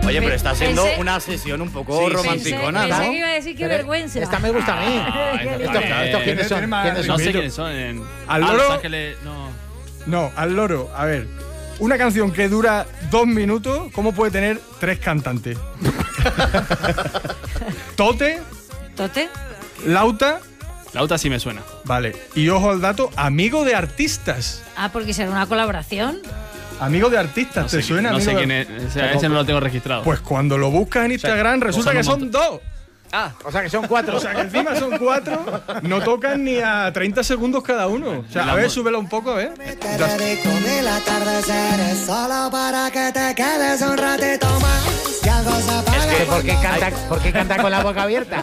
Oye, pero está siendo una sesión un poco romanticona, ¿no? Pensé que iba a decir qué vergüenza. Esta me gusta a mí. ¿Estos quiénes son? No sé quiénes son. Al loro. Los Ángeles, no. No, al loro. A ver, una canción que dura 2 minutos, ¿cómo puede tener 3 cantantes? Tote, ¿Tote? Lauta, Lauta sí me suena. vale. Y ojo al dato, amigo de artistas. Ah, porque será una colaboración. Amigo de artistas, No ¿te sé, suena? no sé amigo quién de... es. O sea, ese no lo tengo registrado. Pues cuando lo buscas en Instagram resulta que son 2. O sea que son 4. O sea que encima son 4, no tocan ni a 30 segundos cada uno. O sea, a ver, súbela un poco, a ver. Ya- el atardecer solo para que te quedes un ratito más. Y algo se apaga. ¿Por qué canta con la boca abierta?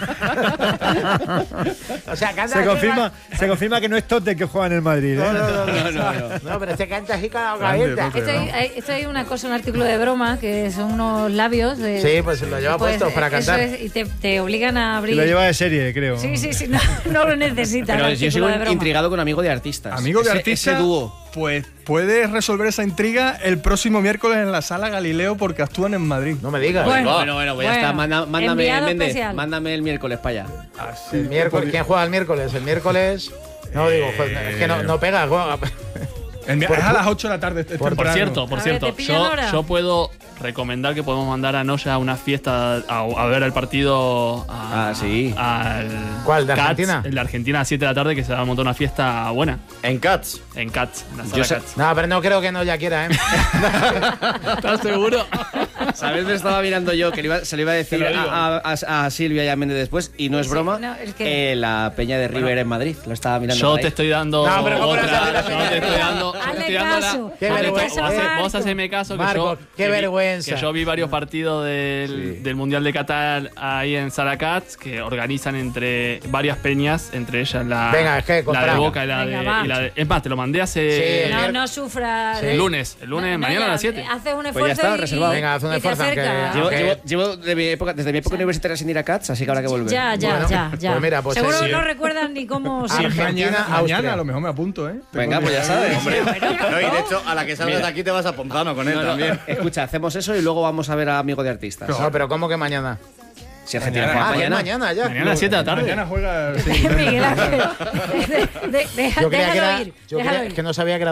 O sea, canta Se confirma que no es Tote que juega en el Madrid. No, pero se canta así con la boca Grande, abierta. Tote. Esto hay una cosa, un artículo de broma, que son unos labios. Sí, pues lo lleva puesto para eso cantar. es, y te obligan a Y abrir. lo lleva de serie, creo. Sí, no lo necesitas. Pero el yo artículo sigo de broma. intrigado con Amigo de Artistas. Amigo de Ese artistas, dúo. pues puedes resolver esa intriga el próximo miércoles en la Sala Galileo porque actúan en Madrid. No me digas. Bueno. Pues ya está. Mándame, enviado Méndez, especial. mándame el miércoles para allá. El miércoles. ¿Quién juega el miércoles? El miércoles. No digo, es que no pega. Es a las 8 de la tarde. es Por temprano. cierto, A ver, ¿te pillan ahora? yo puedo recomendar que podemos mandar a Noya a una fiesta a ver el partido sí. ¿Cuál, de Cats, Argentina? el de Argentina a las 7 de la tarde, que se va a montar una fiesta buena En Cats. en Cats, en la Yo sala sé- Cats. No, pero no creo que no ya quiera, ¿eh? ¿Estás seguro? ¿Sabes? Me estaba mirando yo que se lo iba a decir Te lo digo. a Silvia y a Méndez después, y no es Sí, broma. no, es que- La Peña de River en Madrid. Lo estaba mirando. Yo por te ahí. estoy dando No, pero ¿cómo otra. no te Yo te estoy dando. Hazle estoy dando caso. Qué Hazle vergüenza. caso a Vos Marco. haceme caso que Marco, yo. qué vergüenza. Que yo vi varios partidos del Mundial de Qatar ahí en Sala Cats que organizan entre varias peñas, entre ellas Venga, es que la de compramos. Boca y la Venga, de, va. y la de. Es más, te lo mandé hace. Sí, No sufra. el lunes. El lunes, mañana a las 7. Haces un Pues ya esfuerzo está, y, reservado. Venga, haz un y te esfuerzo, acercas. Llevo desde mi época universitaria sin ir a Cats, así que habrá que volver. Ya. Pues mira, pues Seguro sí. que no recuerdan ni cómo se Argentina, Austria. Mañana a lo mejor me apunto, ¿eh? Venga, pues ya sabes. Hombre, No, y de hecho, a la que salgas de aquí te vas a Pontano con él también. Escucha, hacemos eso y luego vamos a ver a Amigo de Artistas. No, pero ¿cómo que mañana? Si Argentina juega Ah, mañana. mañana ya. Mañana a las 7 de la tarde. Mañana juega... Miguel Ángel, Yo creía que déjalo era. ir. Yo déjalo creía ir. que no sabía que era